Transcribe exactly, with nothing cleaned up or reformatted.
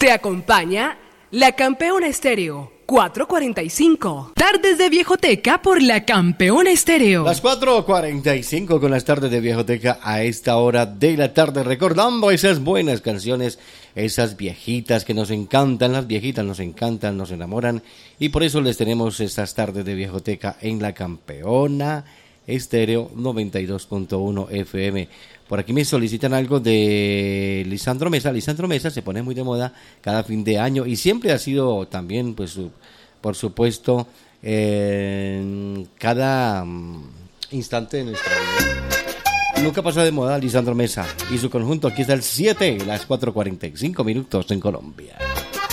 Te acompaña La Campeona Estéreo. cuatro cuarenta y cinco. Tardes de Viejoteca por La Campeona Estéreo. Las cuatro cuarenta y cinco con las tardes de Viejoteca a esta hora de la tarde, recordando esas buenas canciones, esas viejitas que nos encantan, las viejitas nos encantan, nos enamoran, y por eso les tenemos estas tardes de Viejoteca en La Campeona Estéreo noventa y dos punto uno F M. Por aquí me solicitan algo de Lisandro Mesa. Lisandro Mesa se pone muy de moda cada fin de año y siempre ha sido también, pues, su, por supuesto, eh, en cada um, instante de nuestra vida. Nunca pasa de moda Lisandro Mesa y su conjunto. Aquí está el siete, las cuatro cuarenta y cinco minutos en Colombia.